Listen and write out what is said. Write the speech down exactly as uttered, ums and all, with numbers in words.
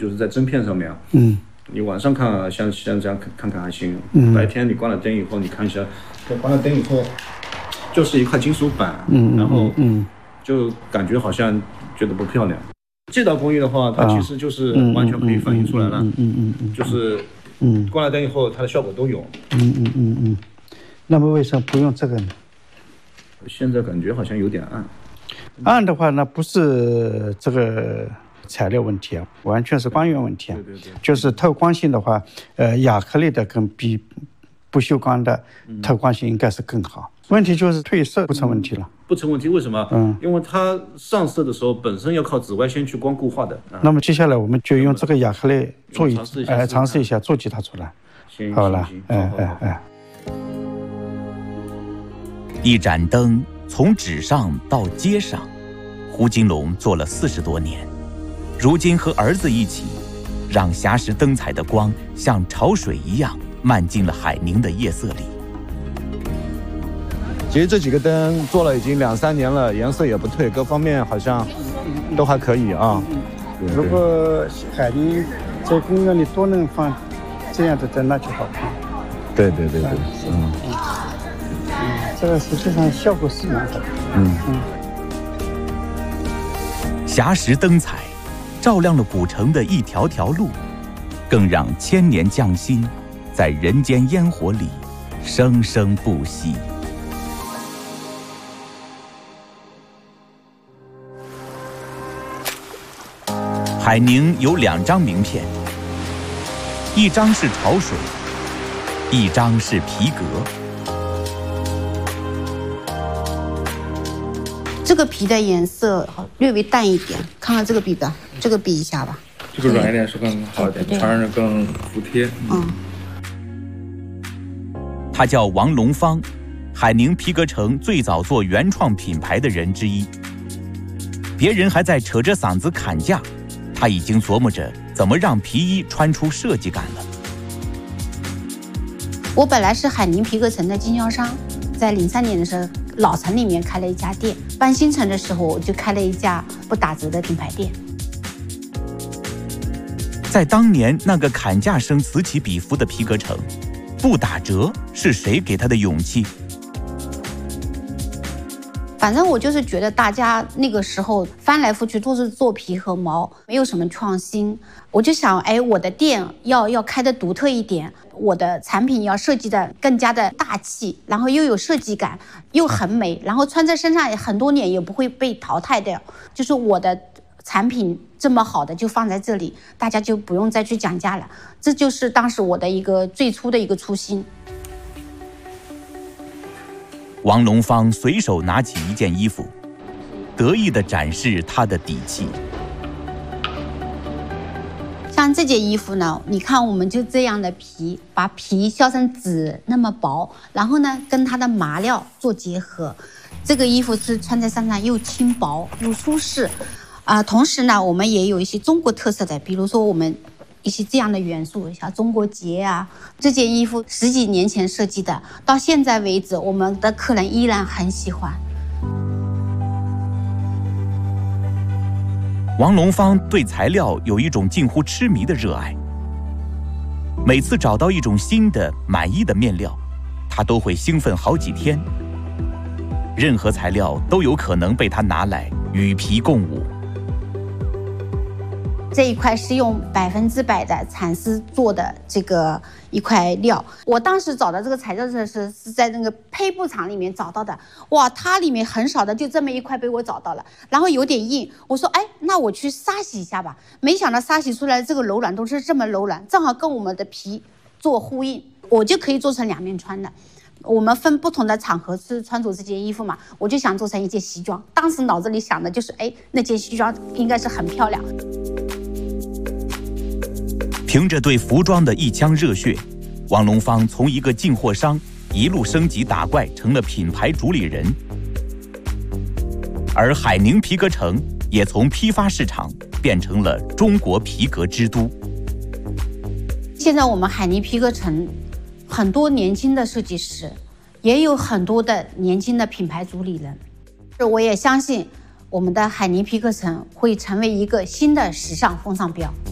就是在针片上面啊， 嗯， 你晚上看啊，像像这样看看看还行，嗯，白天你关了灯以后，你看一下，关了灯以后，就是一块金属板， 嗯， 然后嗯， 就感觉好像觉得不漂亮。这道工艺的话，它其实就是完全可以反映出来了， 嗯嗯嗯嗯， 就是嗯， 关了灯以后，它的效果都有。 嗯嗯嗯嗯，那么为什么不用这个呢？ 现在感觉好像有点暗。 暗的话，那不是这个材料问题啊，完全是光源问题啊。 对对对， 就是透光性的话，呃，亚克力的跟比不锈钢的透光性应该是更好。问题就是褪色不成问题了。 嗯、不成问题，为什么？ 嗯， 因为它上色的时候本身要靠紫外线去光固化的。啊、 那么接下来我们就用这个亚克力做一，哎，尝试一下做几套出来。 行， 好了， 哎哎哎。 一盏灯从纸上到街上，胡金龙做了四十多年，如今和儿子一起，让霞石灯彩的光像潮水一样漫进了海宁的夜色里。 其实这几个灯做了已经两三年了，颜色也不退，各方面好像都还可以啊。 如果海宁在公园里多能放这样的灯，那就好看。 对对对对，嗯。 这个实际上效果是蛮好的。 嗯嗯。 霞石灯彩照亮了古城的一条条路，更让千年匠心在人间烟火里生生不息。海宁有两张名片，一张是潮水，一张是皮革。 这个皮的颜色略微淡一点，看看这个比的，这个比一下吧。 这个软一点是更好一点，穿上更服帖。 嗯。 他叫王龙芳，海宁皮革城最早做原创品牌的人之一。别人还在扯着嗓子砍价，他已经琢磨着怎么让皮衣穿出设计感了。 我本来是海宁皮革城的经销商，在零三年的时候，老城里面开了一家店，搬新城的时候，我就开了一家不打折的品牌店。 在当年那个砍价声此起彼伏的皮革城，不打折是谁给他的勇气？ 反正我就是觉得大家那个时候翻来覆去都是做皮和毛，没有什么创新。我就想，哎，我的店要要开的独特一点，我的产品要设计的更加的大气，然后又有设计感，又很美，然后穿在身上很多年也不会被淘汰掉。就是我的产品这么好的就放在这里，大家就不用再去讲价了。这就是当时我的一个最初的一个初心。 王龙芳随手拿起一件衣服，得意地展示他的底气。 像这件衣服呢，你看我们就这样的皮，把皮削成纸那么薄，然后呢跟它的麻料做结合，这个衣服是穿在身上又轻薄又舒适，啊、呃，同时呢我们也有一些中国特色的，比如说我们一些这样的元素，像中国结啊。这件衣服十几年前设计的，到现在为止，我们的客人依然很喜欢。 王龙芳对材料有一种近乎痴迷的热爱。每次找到一种新的满意的面料，他都会兴奋好几天。任何材料都有可能被他拿来与皮共舞。 这一块是用百分之百的蚕丝做的这个一块料，我当时找到这个材料是是是在那个胚布厂里面找到的，哇，它里面很少的就这么一块被我找到了，然后有点硬，我说哎，那我去沙洗一下吧，没想到沙洗出来的这个柔软度是这么柔软，正好跟我们的皮做呼应，我就可以做成两面穿的。我们分不同的场合是穿着这件衣服嘛，我就想做成一件西装，当时脑子里想的就是哎，那件西装应该是很漂亮。 凭着对服装的一腔热血，王龙芳从一个进货商一路升级打怪，成了品牌主理人。而海宁皮革城也从批发市场变成了中国皮革之都。 现在我们海宁皮革城很多年轻的设计师，也有很多的年轻的品牌主理人。我也相信我们的海宁皮革城会成为一个新的时尚风尚标。